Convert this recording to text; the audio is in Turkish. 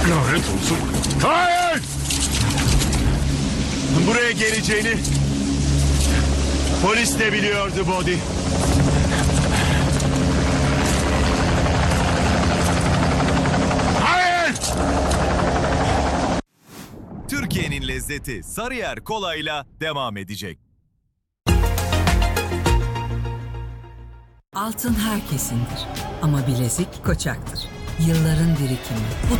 Lanet olsun. Hayır! Buraya geleceğini polis de biliyordu Body. Hayır! Türkiye'nin lezzeti Sarıyer Kola'yla devam edecek. Altın herkesindir ama bilezik Koçak'tır. Yılların birikimi. Bu